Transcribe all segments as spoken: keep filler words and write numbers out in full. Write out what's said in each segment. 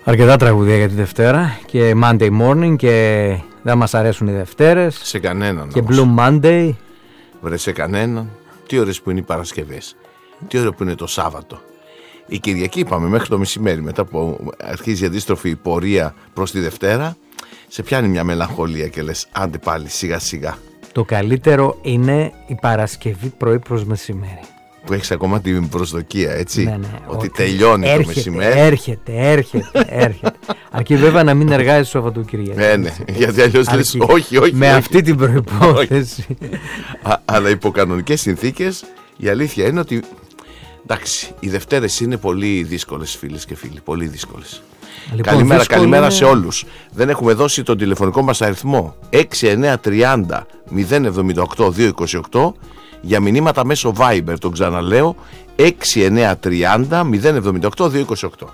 Αρκετά τραγουδία για τη Δευτέρα και Monday morning και δεν μας αρέσουν οι Δευτέρες. Σε κανέναν. Και όμως. Blue Monday. Βρε σε κανέναν. Τι ώρες που είναι οι Παρασκευές. Τι ώρα που είναι το Σάββατο. Η Κυριακή είπαμε μέχρι το μεσημέρι, μετά που αρχίζει η αντίστροφη πορεία προς τη Δευτέρα, σε πιάνει μια μελαγχολία και λες άντε πάλι σιγά σιγά. Το καλύτερο είναι η Παρασκευή πρωί προς μεσημέρι. Που έχεις ακόμα την προσδοκία, έτσι, Ναι, ναι, ότι, ότι τελειώνει έρχεται, το μεσημέρι. Έρχεται, έρχεται, έρχεται. Αρκεί βέβαια να μην εργάζεσαι το Σαββατοκύριακο. Ναι, ναι, γιατί αλλιώς λες όχι, όχι. Με όχι. αυτή την προϋπόθεση. Α, αλλά υπό κανονικές συνθήκες η αλήθεια είναι ότι εντάξει, οι Δευτέρες είναι πολύ δύσκολες, φίλες και φίλοι, πολύ δύσκολες. Λοιπόν, καλημέρα, καλημέρα είναι... σε όλους. Δεν έχουμε δώσει τον τηλεφωνικό μας αριθμό έξι εννιά τρία μηδέν μηδέν εβδομήντα οκτώ διακόσια είκοσι οκτώ για μηνύματα μέσω Viber, τον ξαναλέω, έξι εννιά τρία μηδέν μηδέν εβδομήντα οκτώ διακόσια είκοσι οκτώ.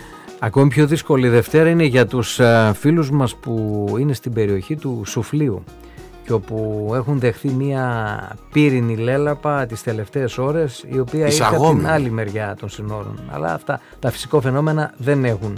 Ακόμη πιο δύσκολη Δευτέρα είναι για τους uh, φίλους μας που είναι στην περιοχή του Σουφλίου και όπου έχουν δεχθεί μια πύρινη λέλαπα τις τελευταίες ώρες, η οποία ήρθε από την άλλη μεριά των συνόρων. Αλλά αυτά τα φυσικά φαινόμενα δεν έχουν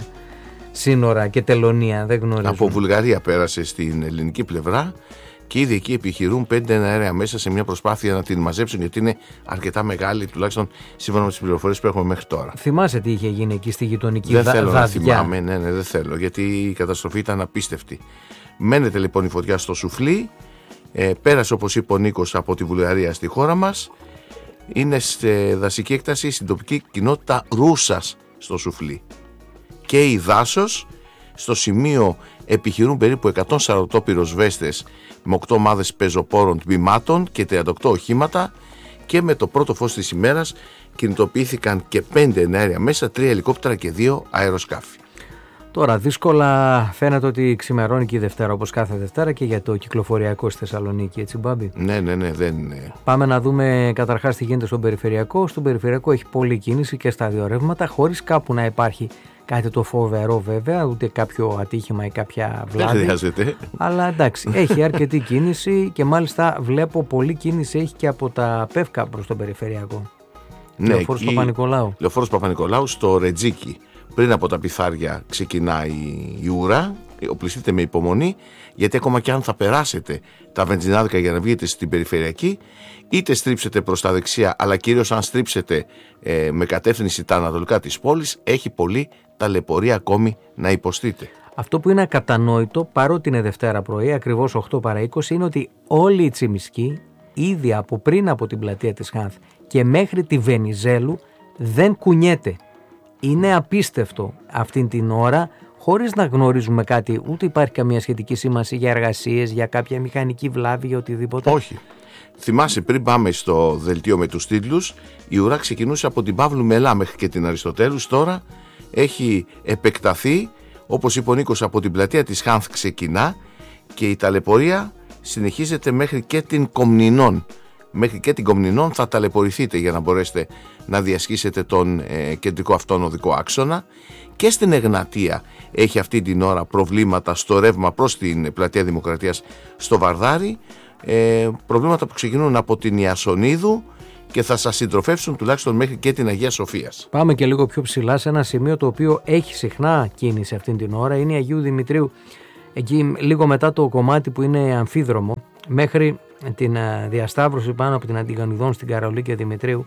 σύνορα και τελωνία, δεν γνωρίζουν. Από Βουλγαρία πέρασε στην ελληνική πλευρά και ήδη εκεί επιχειρούν πέντε αέρια μέσα σε μια προσπάθεια να την μαζέψουν, γιατί είναι αρκετά μεγάλη, τουλάχιστον σύμφωνα με τις πληροφορίες που έχουμε μέχρι τώρα. Θυμάσαι τι είχε γίνει εκεί στη γειτονική δεν δα, θέλω δαδιά. να θυμάμαι, ναι, ναι, δεν θέλω, γιατί η καταστροφή ήταν απίστευτη. Μένεται λοιπόν η φωτιά στο Σουφλί, ε, πέρασε όπως είπε ο Νίκος από τη Βουλγαρία στη χώρα μας, είναι σε δασική έκταση στην τοπική κοινότητα Ρούσας στο Σουφλί. Και η Δάσος, στο σημείο επιχειρούν περίπου εκατόν σαράντα οκτώ πυροσβέστες με οκτώ ομάδες πεζοπόρων τμήματων και τριάντα οκτώ οχήματα, και με το πρώτο φως της ημέρας κινητοποιήθηκαν και πέντε εναέρια μέσα, τρία ελικόπτερα και δύο αεροσκάφη. Τώρα δύσκολα φαίνεται ότι ξημερώνει και η Δευτέρα, όπως κάθε Δευτέρα, και για το κυκλοφοριακό στη Θεσσαλονίκη, έτσι Μπάμπη? Ναι, ναι, ναι, δεν είναι. Πάμε να δούμε καταρχάς τι γίνεται στον περιφερειακό. Στον περιφερειακό έχει πολλή κίνηση και στα δύο ρεύματα, χωρίς κάπου να υπάρχει κάτι το φοβερό βέβαια, ούτε κάποιο ατύχημα ή κάποια βλάβη. Δεν χρειάζεται. Αλλά εντάξει, έχει αρκετή κίνηση και μάλιστα βλέπω πολλή κίνηση έχει και από τα Πεύκα προς τον περιφερειακό. Ναι, Λεωφόρος Παπα-Νικολάου. Λεωφόρος Παπα-Νικολάου στο Ρετζίκι. Πριν από τα Πιθάρια ξεκινάει η ουρά, οπλιστείτε με υπομονή, γιατί ακόμα και αν θα περάσετε τα βενζινάδικα για να βγείτε στην περιφερειακή, είτε στρίψετε προς τα δεξιά, αλλά κυρίως αν στρίψετε ε, με κατεύθυνση τα ανατολικά της πόλης, έχει πολύ ταλαιπωρία ακόμη να υποστείτε. Αυτό που είναι ακατανόητο, παρότι είναι Δευτέρα πρωί, ακριβώς οκτώ παρά είκοσι, είναι ότι όλη η Τσιμισκή, ήδη από πριν από την πλατεία της Χάνθ και μέχρι τη Βενιζέλου, δεν κουνιέται. Είναι απίστευτο αυτήν την ώρα, χωρίς να γνωρίζουμε κάτι, ούτε υπάρχει καμία σχετική σήμανση για εργασίες, για κάποια μηχανική βλάβη, για οτιδήποτε. Όχι. Θυμάσαι, πριν πάμε στο δελτίο με τους τίτλους, η ουρά ξεκινούσε από την Παύλου Μελά μέχρι και την Αριστοτέλους. Τώρα έχει επεκταθεί, όπως είπε ο Νίκος, από την πλατεία της Χάνθ ξεκινά και η ταλαιπωρία συνεχίζεται μέχρι και την Κομνηνών. Μέχρι και την Κομνηνών θα ταλαιπωρηθείτε για να μπορέσετε να διασχίσετε τον ε, κεντρικό αυτόν οδικό άξονα. Και στην Εγνατία έχει αυτή την ώρα προβλήματα στο ρεύμα προς την πλατεία Δημοκρατίας στο Βαρδάρι, ε, προβλήματα που ξεκινούν από την Ιασονίδου και θα σας συντροφεύσουν τουλάχιστον μέχρι και την Αγία Σοφίας. Πάμε και λίγο πιο ψηλά σε ένα σημείο το οποίο έχει συχνά κίνηση αυτήν την ώρα, είναι η Αγίου Δημητρίου, εκεί λίγο μετά το κομμάτι που είναι αμφίδρομο, μέχρι την διασταύρωση πάνω από την Αντιγανιδών στην Καραολίκια Δημητρίου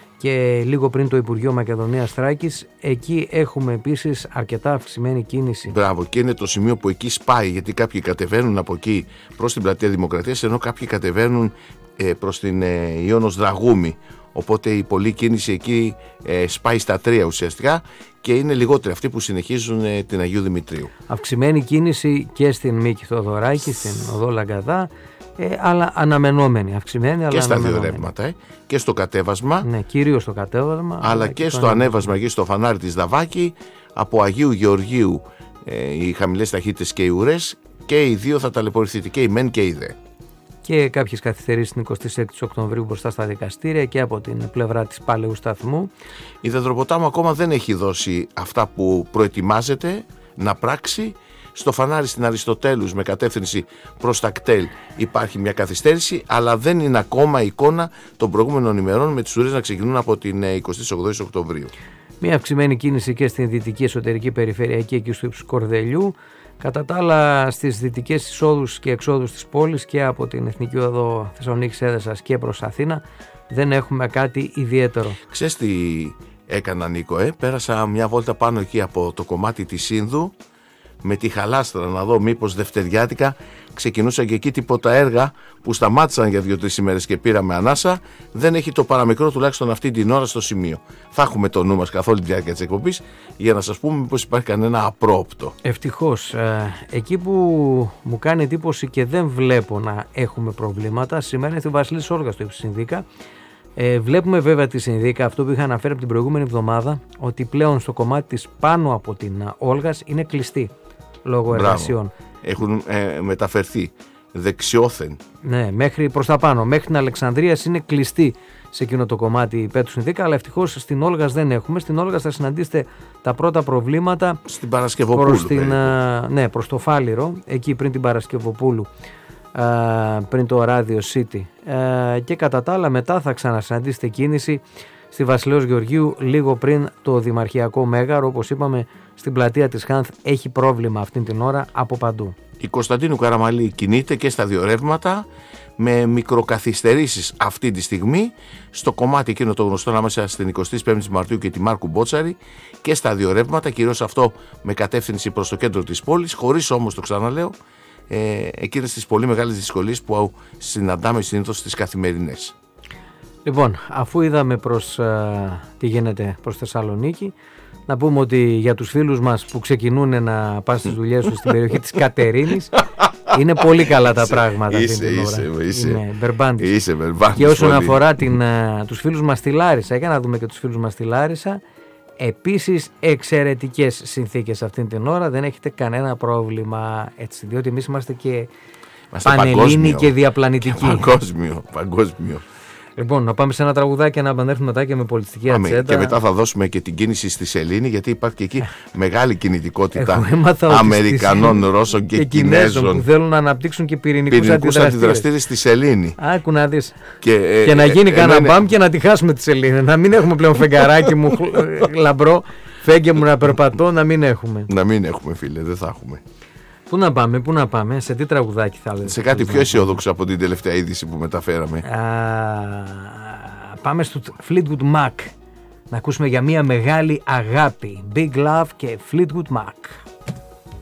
και λίγο πριν το Υπουργείο Μακεδονίας Θράκης. Εκεί έχουμε επίσης αρκετά αυξημένη κίνηση. Μπράβο, και είναι το σημείο που εκεί σπάει, γιατί κάποιοι κατεβαίνουν από εκεί προς την πλατεία Δημοκρατίας, ενώ κάποιοι κατεβαίνουν ε, προς την ε, Ιώνος Δραγούμη. Οπότε η πολλή κίνηση εκεί ε, σπάει στα τρία ουσιαστικά και είναι λιγότεροι αυτοί που συνεχίζουν ε, την Αγίου Δημητρίου. Αυξημένη κίνηση και στην Μίκη Θοδωράκη, στην Οδό Λαγκαδά, ε, αλλά αναμενόμενη, αυξημένη αλλά και στα αναμενόμενη. δύο ρεύματα, ε, και στο κατέβασμα, ναι, κυρίως στο κατέβασμα, αλλά, αλλά και, και στο ανέβασμα εκεί στο φανάρι της Δαβάκη, από Αγίου Γεωργίου ε, οι χαμηλές ταχύτητες και οι ουρές, και οι δύο θα ταλαιπωρηθείτε, και η μεν και η δε. Και κάποιες καθυστερήσεις την εικοστή έκτη Οκτωβρίου μπροστά στα δικαστήρια και από την πλευρά της Παλαιού Σταθμού. Η Δεδροποτάμου ακόμα δεν έχει δώσει αυτά που προετοιμάζεται να πράξει. Στο φανάρι στην Αριστοτέλους με κατεύθυνση προς τα κτέλ υπάρχει μια καθυστέρηση, αλλά δεν είναι ακόμα εικόνα των προηγούμενων ημερών με τις ουρές να ξεκινούν από την εικοστή όγδοη Οκτωβρίου. Μια αυξημένη κίνηση και στην δυτική εσωτερική περιφερειακή εκεί στο ύψος Κορδελιού. Κατά τα άλλα, στις δυτικές εισόδους και εξόδους της πόλης και από την Εθνική Οδό Θεσσαλονίκης Έδεσας και προς Αθήνα δεν έχουμε κάτι ιδιαίτερο. Ξέρεις τι έκανα, Νίκο, ε? Πέρασα μια βόλτα πάνω εκεί από το κομμάτι της Σύνδου με τη Χαλάστρα να δω μήπως δευτεριάτικα ξεκινούσαν και εκεί τίποτα έργα που σταμάτησαν για δύο-τρεις ημέρες και πήραμε ανάσα. Δεν έχει το παραμικρό τουλάχιστον αυτή την ώρα στο σημείο. Θα έχουμε το νου μας καθ' όλη τη διάρκεια της εκπομπής για να σας πούμε μήπως υπάρχει κανένα απρόοπτο. Ευτυχώς. Ε, εκεί που μου κάνει εντύπωση και δεν βλέπω να έχουμε προβλήματα σήμερα είναι στη Βασιλής Όλγας στο Συνδίκα. Ε, βλέπουμε βέβαια τη Συνδίκα, αυτό που είχα αναφέρει από την προηγούμενη εβδομάδα, ότι πλέον στο κομμάτι της πάνω από την Όλγας είναι κλειστή λόγω εργασιών. Έχουν ε, μεταφερθεί δεξιόθεν. Ναι, μέχρι προς τα πάνω, μέχρι την Αλεξανδρίας είναι κλειστή σε εκείνο το κομμάτι πέτου Συνδίκα, αλλά ευτυχώς στην Όλγας δεν έχουμε. Στην Όλγας θα συναντήσετε τα πρώτα προβλήματα στην Παρασκευοπούλου. Προς, την, ναι, προς το Φάληρο, εκεί πριν την Παρασκευοπούλου, πριν το Radio City, και κατά τα άλλα μετά θα ξανασυναντήσετε κίνηση στη Βασιλέως Γεωργίου λίγο πριν το Δημαρχιακό Μέγαρο. Όπως είπαμε, στην πλατεία της Χάνθ έχει πρόβλημα αυτήν την ώρα από παντού. Η Κωνσταντίνου Καραμαλή κινείται και στα δύο ρεύματα με μικροκαθυστερήσεις αυτή τη στιγμή στο κομμάτι εκείνο το γνωστό ανάμεσα στην εικοστή πέμπτη Μαρτίου και τη Μάρκου Μπότσαρη, και στα δύο ρεύματα, κυρίως αυτό με κατεύθυνση προς το κέντρο της πόλης, χωρίς όμως, το ξαναλέω, ε, εκείνες τις πολύ μεγάλες δυσκολίες που συναντάμε συνήθως στις καθημερινές. Λοιπόν, αφού είδαμε προς α, τι γίνεται προς Θεσσαλονίκη, να πούμε ότι για τους φίλους μας που ξεκινούν να πάνε στις δουλειές τους στην περιοχή της Κατερίνης, είναι πολύ καλά τα πράγματα είσαι, αυτή την ώρα. Είσαι, είσαι, είναι μπερμπάντης. Είσαι μπερμπάντης. Και όσον πολύ. αφορά την, α, τους φίλους μας στη Λάρισα, για να δούμε και τους φίλους μας στη Λάρισα, επίσης εξαιρετικές συνθήκες αυτήν την ώρα, δεν έχετε κανένα πρόβλημα, έτσι, διότι εμείς είμαστε και πανελλήνιοι και διαπλανητικοί. Και παγκόσμιο, παγκόσμιο. Λοιπόν, να πάμε σε ένα τραγουδάκι, να επανέλθουμε μετά και με πολιτιστική ατζέντα. Και μετά θα δώσουμε και την κίνηση στη Σελήνη, γιατί υπάρχει και εκεί μεγάλη κινητικότητα Αμερικανών, Ρώσων και, και Κινέζων που θέλουν να αναπτύξουν και πυρηνικούς αντιδραστήρες στη Σελήνη. Άκου να δεις. Και, ε, και να γίνει ε, κανένα ε, μπαμ και να τη χάσουμε τη Σελήνη. Να μην έχουμε πλέον φεγγαράκι μου λαμπρό, φέγγε μου να περπατώ, να μην έχουμε. Να μην έχουμε, φίλε, δεν θα έχουμε. Πού να πάμε, πού να πάμε, σε τι τραγουδάκι θα λέτε? Σε κάτι πιο αισιόδοξο από την τελευταία είδηση που μεταφέραμε. Α, πάμε στο Fleetwood Mac. Να ακούσουμε για μια μεγάλη αγάπη. Big Love και Fleetwood Mac.